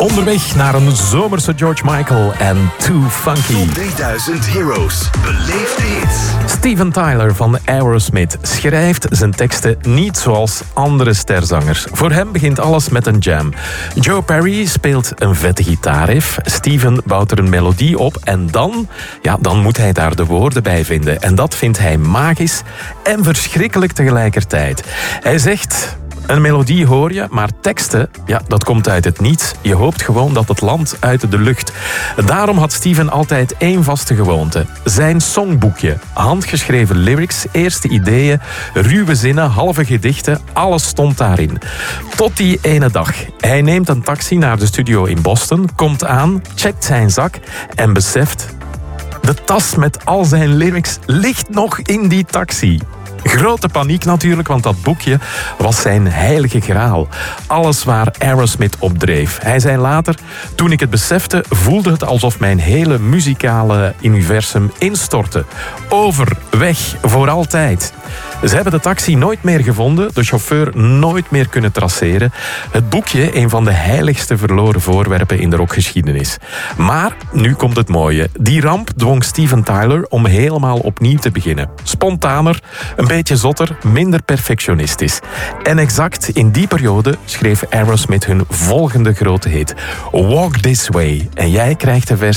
Onderweg naar een zomerse George Michael en Too Funky. 3000 Heroes. Beleef de hits. Steven Tyler van Aerosmith schrijft zijn teksten niet zoals andere sterzangers. Voor hem begint alles met een jam. Joe Perry speelt een vette gitaarriff. Steven bouwt er een melodie op en dan moet hij daar de woorden bij vinden. En dat vindt hij magisch en verschrikkelijk tegelijkertijd. Hij zegt: een melodie hoor je, maar teksten, dat komt uit het niets. Je hoopt gewoon dat het landt uit de lucht. Daarom had Steven altijd één vaste gewoonte. Zijn songboekje. Handgeschreven lyrics, eerste ideeën, ruwe zinnen, halve gedichten. Alles stond daarin. Tot die ene dag. Hij neemt een taxi naar de studio in Boston, komt aan, checkt zijn zak en beseft: de tas met al zijn lyrics ligt nog in die taxi. Grote paniek natuurlijk, want dat boekje was zijn heilige graal. Alles waar Aerosmith op dreef. Hij zei later: toen ik het besefte, voelde het alsof mijn hele muzikale universum instortte. Over, weg, voor altijd. Ze hebben de taxi nooit meer gevonden, de chauffeur nooit meer kunnen traceren. Het boekje, een van de heiligste verloren voorwerpen in de rockgeschiedenis. Maar, nu komt het mooie. Die ramp dwong Steven Tyler om helemaal opnieuw te beginnen. Spontaner, een beetje zotter, minder perfectionistisch. En exact in die periode schreef Aerosmith hun volgende grote hit. Walk This Way. En jij krijgt de versie